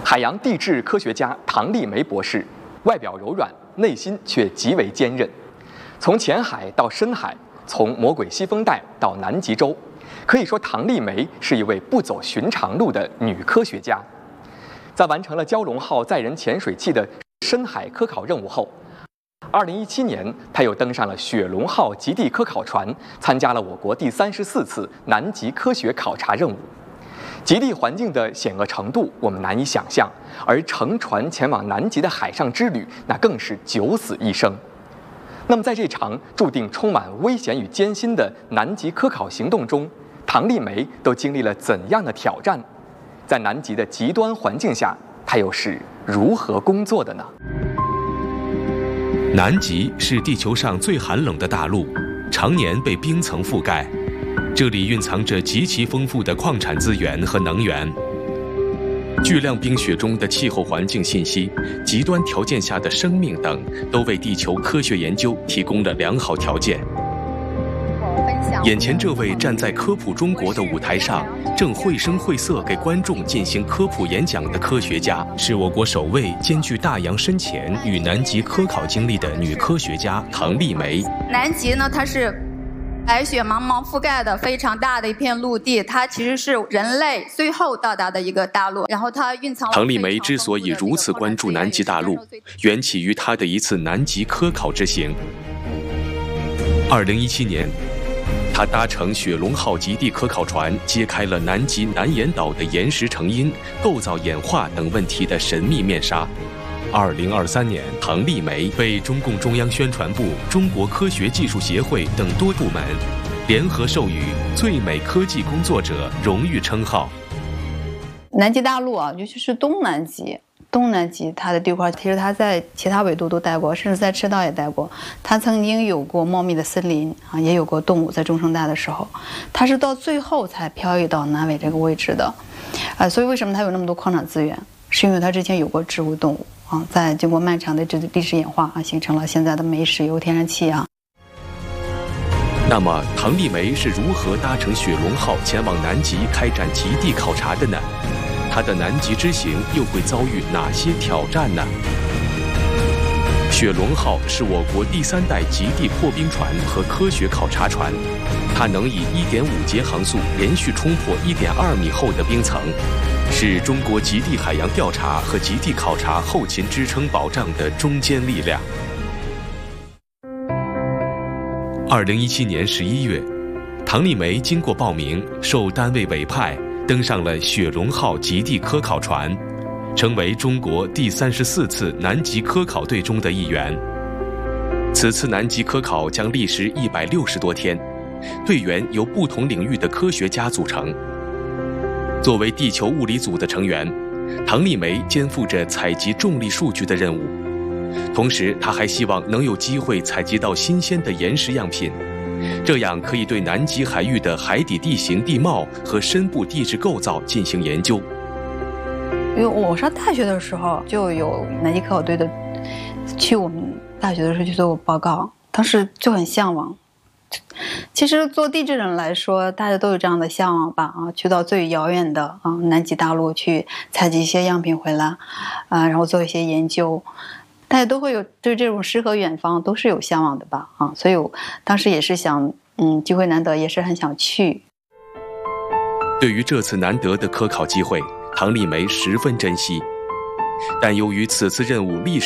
海洋地质科学家唐丽梅博士，外表柔软，内心却极为坚韧。从浅海到深海，从魔鬼西风带到南极洲，可以说唐丽梅是一位不走寻常路的女科学家。在完成了蛟龙号载人潜水器的深海科考任务后，2017年，她又登上了雪龙号极地科考船，参加了我国第34次南极科学考察任务。极地环境的险恶程度，我们难以想象，而乘船前往南极的海上之旅，那更是九死一生。那么，在这场注定充满危险与艰辛的南极科考行动中，唐丽梅都经历了怎样的挑战？在南极的极端环境下，她又是如何工作的呢？ 南极是地球上最寒冷的大陆，常年被冰层覆盖。这里蕴藏着极其丰富的矿产资源和能源。巨量冰雪中的气候环境信息、极端条件下的生命等，都为地球科学研究提供了良好条件。眼前这位站在科普中国的舞台上，正绘声绘色给观众进行科普演讲的科学家，是我国首位兼具大洋深潜与南极科考经历的女科学家唐丽梅。 南极呢，它是白雪茫茫覆盖的非常大的一片陆地，它其实是人类最后到达的一个大陆。然后它蕴藏了唐丽梅之所以如此关注南极大陆，缘起于她的一次南极科考之行。2017年，她搭乘雪龙号极地科考船，揭开了南极南岩岛的岩石成因、构造演化等问题的神秘面纱。2023年，唐丽梅被中共中央宣传部、中国科学技术协会等多部门联合授予最美科技工作者荣誉称号。 南极大陆啊，尤其是东南极它的地块，其实它在其他纬度都待过，甚至在赤道也待过。它曾经有过茂密的森林啊，也有过动物在中生代的时候，它是到最后才漂移到南纬这个位置的。所以为什么它有那么多矿产资源？是因为它之前有过植物动物啊，在经过漫长的历史演化啊，形成了现在的煤、石油、天然气啊。 那么，唐丽梅是如何搭乘雪龙号前往南极开展极地考察的呢？她的南极之行又会遭遇哪些挑战呢？雪龙号是我国第3代极地破冰船和科学考察船，它能以1.5节航速连续冲破1.2米厚的冰层，是中国极地海洋调查和极地考察后勤支撑保障的中坚力量。2017年11月，唐丽梅经过报名，受单位委派，登上了雪龙号极地科考船，成为中国第34次南极科考队中的一员。此次南极科考将历时160多天，队员由不同领域的科学家组成。作为地球物理组的成员，唐丽梅肩负着采集重力数据的任务，同时她还希望能有机会采集到新鲜的岩石样品，这样可以对南极海域的海底地形地貌和深部地质构造进行研究。 因为我上大学的时候就有南极科考队的去我们大学的时候去做过报告，当时就很向往。其实做地质人来说，大家都有这样的向往吧啊，去到最遥远的南极大陆去采集一些样品回来然后做一些研究，大家都会有对这种诗和远方都是有向往的吧啊，所以我当时也是想机会难得，也是很想去。 对于这次难得的科考机会，唐丽梅十分珍惜，但由于此次任务历史